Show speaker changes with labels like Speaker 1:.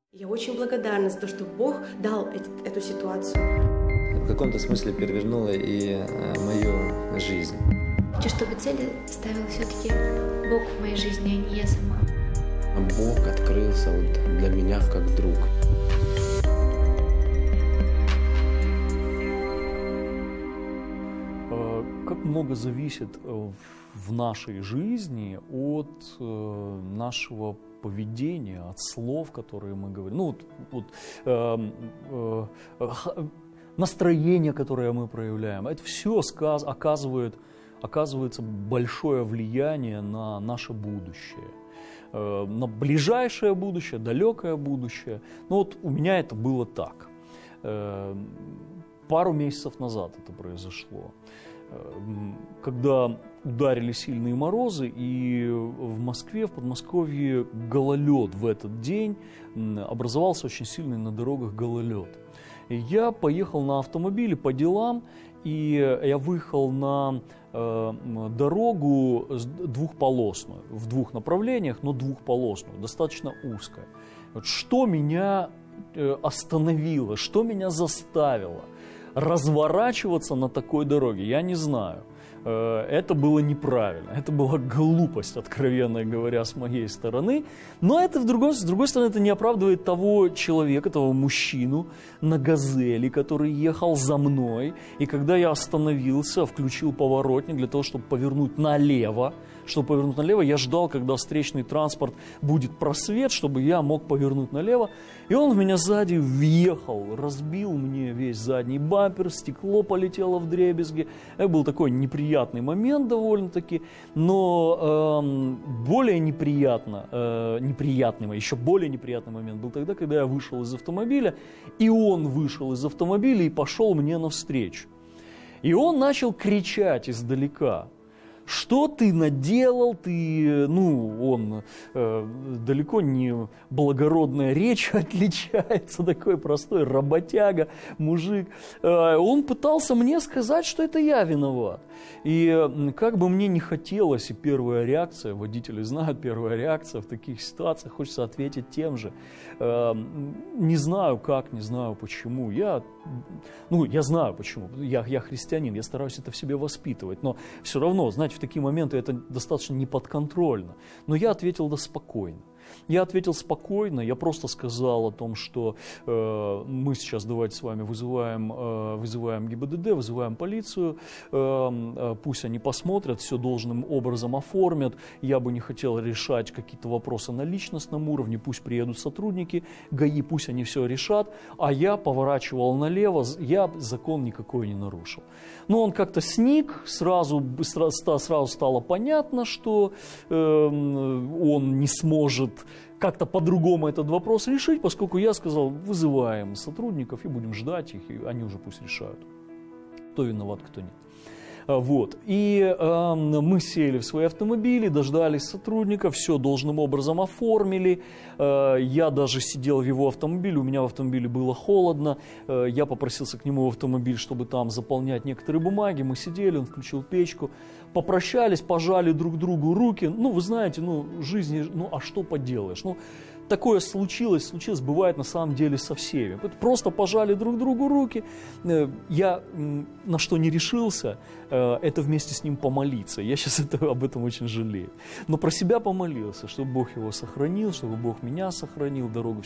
Speaker 1: Я очень благодарна за то, что Бог дал эту ситуацию.
Speaker 2: В каком-то смысле перевернула и мою жизнь.
Speaker 3: Хочу, чтобы цели ставил все-таки Бог в моей жизни, а не я сама.
Speaker 4: Бог открылся для меня как друг.
Speaker 5: Как много зависит в нашей жизни от нашего поведения, от слов, которые мы говорим. Ну, настроение, которое мы проявляем. Это все оказывается большое влияние на наше будущее. На ближайшее будущее, далекое будущее. Ну вот у меня это было так. Пару месяцев назад это произошло. Когда ударили сильные морозы, и в Москве, в Подмосковье гололед в этот день, образовался очень сильный на дорогах гололед. И я поехал на автомобиле по делам, и я выехал на дорогу двухполосную, в двух направлениях, но двухполосную, достаточно узкая. Вот что меня остановило, что меня заставило разворачиваться на такой дороге, я не знаю. Это было неправильно, это была глупость, откровенно говоря, с моей стороны. Но это, с другой стороны, это не оправдывает того человека, того мужчину на «Газели», который ехал за мной. И когда я остановился, включил поворотник для того, чтобы повернуть налево, я ждал, когда встречный транспорт будет просвет, чтобы я мог повернуть налево. И он в меня сзади въехал, разбил мне весь задний бампер, стекло полетело вдребезги. Это был такой неприятный момент довольно-таки. Но еще более неприятный момент был тогда, когда я вышел из автомобиля, и он вышел из автомобиля и пошел мне навстречу. И он начал кричать издалека: что ты наделал, он далеко не благородная речь отличается, такой простой работяга, мужик. Он пытался мне сказать, что это я виноват. И как бы мне не хотелось, и первая реакция, водители знают, первая реакция в таких ситуациях, хочется ответить тем же. Не знаю как, не знаю почему. Я знаю почему. Я христианин, я стараюсь это в себе воспитывать, но все равно, знаете, в такие моменты это достаточно неподконтрольно. Но я ответил спокойно. Я ответил спокойно, я просто сказал о том, что мы сейчас давайте с вами вызываем ГИБДД, вызываем полицию, пусть они посмотрят, все должным образом оформят. Я бы не хотел решать какие-то вопросы на личностном уровне, пусть приедут сотрудники ГАИ, пусть они все решат, а я поворачивал налево, я закон никакой не нарушил. Но он как-то сник, сразу стало понятно, что он не сможет как-то по-другому этот вопрос решить, поскольку я сказал, вызываем сотрудников и будем ждать их, и они уже пусть решают, кто виноват, кто нет. Вот. И мы сели в свои автомобили, дождались сотрудников, все должным образом оформили. Я даже сидел в его автомобиле, у меня в автомобиле было холодно. Я попросился к нему в автомобиль, чтобы там заполнять некоторые бумаги. Мы сидели, он включил печку, попрощались, пожали друг другу руки. Вы знаете, жизнь, а что поделаешь? Такое случилось, бывает на самом деле со всеми. Просто пожали друг другу руки. Я на что не решился, это вместе с ним помолиться. Я сейчас об этом очень жалею. Но про себя помолился, чтобы Бог его сохранил, чтобы Бог меня сохранил, дорогу